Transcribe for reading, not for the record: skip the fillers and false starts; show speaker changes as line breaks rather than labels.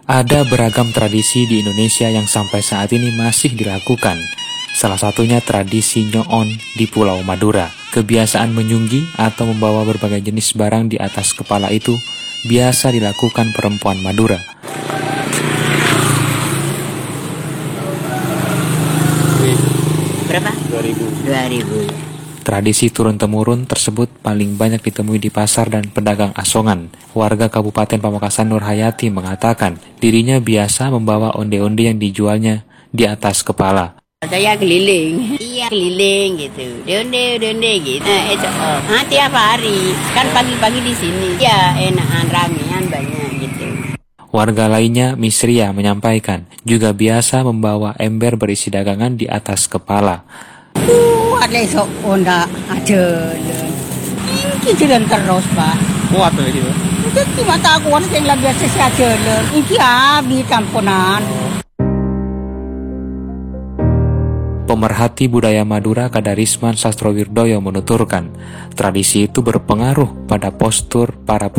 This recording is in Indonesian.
Ada beragam tradisi di Indonesia yang sampai saat ini masih dilakukan. Salah satunya tradisi nyoon di Pulau Madura. Kebiasaan menyunggi atau membawa berbagai jenis barang di atas kepala itu biasa dilakukan perempuan Madura.
Berapa?
2000.
2000.
Tradisi turun-temurun tersebut paling banyak ditemui di pasar dan pedagang asongan. Warga Kabupaten Pamekasan Nurhayati mengatakan dirinya biasa membawa onde-onde yang dijualnya di atas kepala.
Saya keliling, iya keliling gitu, onde gitu. Tiap hari, kan pagi-pagi di sini, ya enakan ramean banyak gitu.
Warga lainnya, Misria, menyampaikan juga biasa membawa ember berisi dagangan di atas kepala.
Ada esok onda ada. Ini jalan terus Pak.
Kuat tuh gitu.
Jadi mata aku orang yang biasa saya jalan. Ini habis tamponan.
Pemerhati budaya Madura Kadarisman Sastrowirdoyo menuturkan, tradisi itu berpengaruh pada postur para